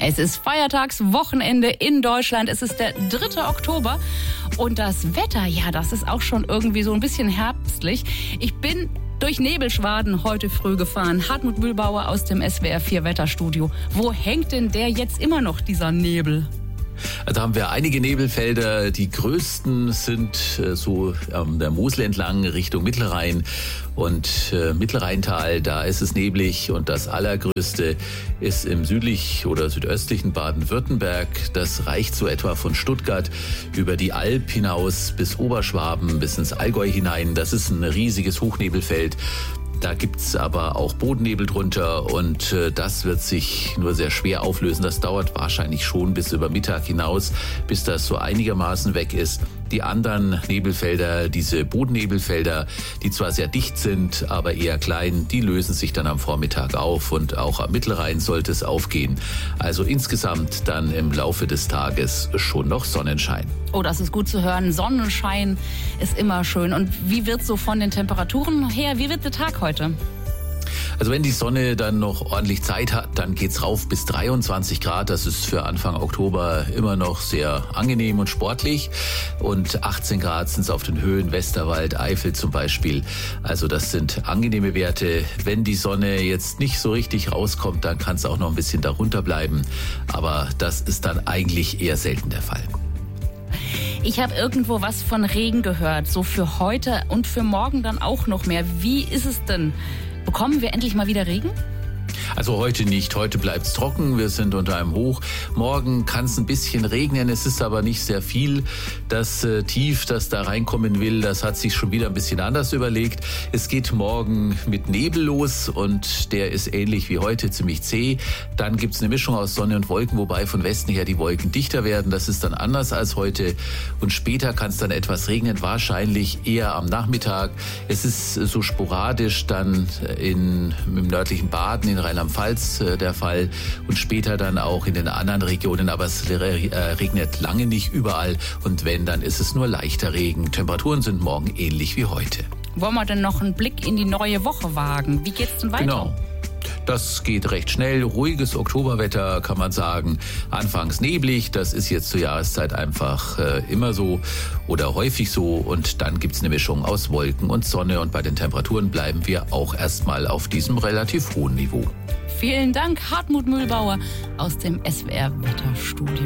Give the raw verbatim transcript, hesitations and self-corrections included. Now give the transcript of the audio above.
Es ist Feiertagswochenende in Deutschland. Es ist der dritte Oktober. Und das Wetter, ja, das ist auch schon irgendwie so ein bisschen herbstlich. Ich bin durch Nebelschwaden heute früh gefahren. Hartmut Mühlbauer aus dem S W R vier Wetterstudio. Wo hängt denn der jetzt immer noch, dieser Nebel? Da haben wir einige Nebelfelder. Die größten sind äh, so an der Mosel entlang Richtung Mittelrhein und äh, Mittelrheintal. Da ist es neblig und das allergrößte ist im südlich oder südöstlichen Baden-Württemberg. Das reicht so etwa von Stuttgart über die Alb hinaus bis Oberschwaben, bis ins Allgäu hinein. Das ist ein riesiges Hochnebelfeld. Da gibt's aber auch Bodennebel drunter und äh, das wird sich nur sehr schwer auflösen. Das dauert wahrscheinlich schon bis über Mittag hinaus, bis das so einigermaßen weg ist. Die anderen Nebelfelder, diese Bodennebelfelder, die zwar sehr dicht sind, aber eher klein, die lösen sich dann am Vormittag auf und auch am Mittelrhein sollte es aufgehen. Also insgesamt dann im Laufe des Tages schon noch Sonnenschein. Oh, das ist gut zu hören. Sonnenschein ist immer schön. Und wie wird so von den Temperaturen her, wie wird der Tag heute? Also wenn die Sonne dann noch ordentlich Zeit hat, dann geht's rauf bis dreiundzwanzig Grad. Das ist für Anfang Oktober immer noch sehr angenehm und sportlich. Und achtzehn Grad sind es auf den Höhen Westerwald, Eifel zum Beispiel. Also das sind angenehme Werte. Wenn die Sonne jetzt nicht so richtig rauskommt, dann kann es auch noch ein bisschen darunter bleiben. Aber das ist dann eigentlich eher selten der Fall. Ich habe irgendwo was von Regen gehört, so für heute und für morgen dann auch noch mehr. Wie ist es denn? Bekommen wir endlich mal wieder Regen? Also heute nicht. Heute bleibt's trocken. Wir sind unter einem Hoch. Morgen kann es ein bisschen regnen. Es ist aber nicht sehr viel. Das äh, Tief, das da reinkommen will, das hat sich schon wieder ein bisschen anders überlegt. Es geht morgen mit Nebel los und der ist ähnlich wie heute ziemlich zäh. Dann gibt's eine Mischung aus Sonne und Wolken, wobei von Westen her die Wolken dichter werden. Das ist dann anders als heute. Und später kann es dann etwas regnen, wahrscheinlich eher am Nachmittag. Es ist so sporadisch dann in, im nördlichen Baden, in Rheinland-Pfalz äh, der Fall und später dann auch in den anderen Regionen, aber es äh, regnet lange nicht überall und wenn, dann ist es nur leichter Regen. Temperaturen sind morgen ähnlich wie heute. Wollen wir denn noch einen Blick in die neue Woche wagen? Wie geht's denn weiter? Genau. Das geht recht schnell. Ruhiges Oktoberwetter, kann man sagen. Anfangs neblig, das ist jetzt zur Jahreszeit einfach äh, immer so oder häufig so. Und dann gibt's eine Mischung aus Wolken und Sonne. Und bei den Temperaturen bleiben wir auch erstmal auf diesem relativ hohen Niveau. Vielen Dank, Hartmut Mühlbauer aus dem S W R Wetterstudio.